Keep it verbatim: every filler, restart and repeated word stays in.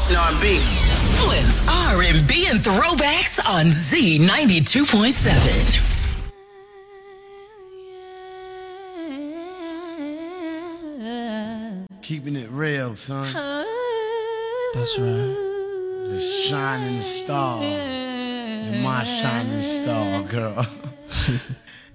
R and B. Flynt's R and B and throwbacks on Z ninety-two point seven. Keeping it real, son. That's right. The shining star. You're my shining star, girl.